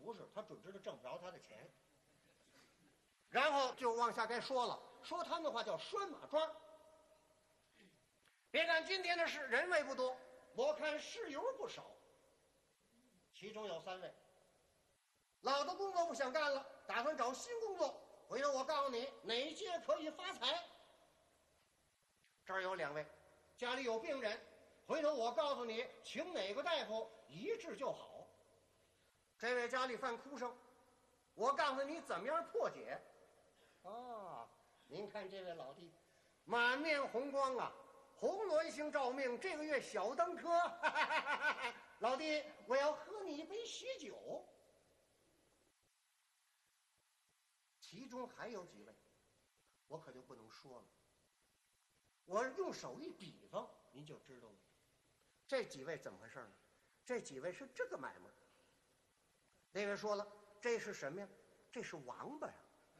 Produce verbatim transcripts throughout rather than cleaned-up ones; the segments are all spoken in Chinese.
不是，他准知道挣不着他的钱。然后就往下该说了，说他们的话叫拴马桩。别看今天的是人位不多，我看事由不少。其中有三位，老的工作不想干了，打算找新工作。回头我告诉你哪届可以发财。这儿有两位，家里有病人，回头我告诉你请哪个大夫一治就好。这位家里犯哭声，我告诉你怎么样破解。啊，您看这位老弟，满面红光啊，红鸾星照命，这个月小登科。老弟，我要喝你一杯喜酒。其中还有几位，我可就不能说了。我用手一比方，您就知道了。这几位怎么回事呢？这几位是这个买卖。那位说了，这是什么呀？这是王八呀。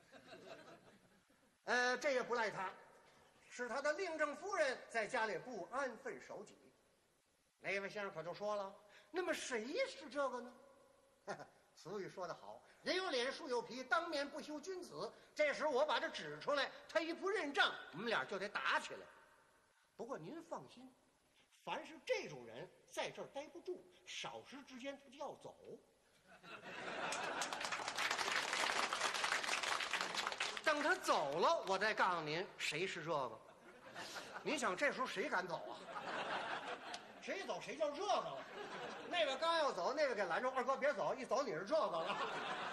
呃，这也不赖他，是他的令正夫人在家里不安分守己。那位先生可就说了，那么谁是这个呢？俗语说得好，人有脸树有皮，当面不修君子。这时我把这指出来，他一不认账，我们俩就得打起来。不过您放心，凡是这种人在这儿待不住，少时之间他就要走。等他走了，我再告诉您谁是这个。您想这时候谁敢走啊？谁走谁就这个了。那位刚要走，那位给拦住，二哥别走，一走你是这个了。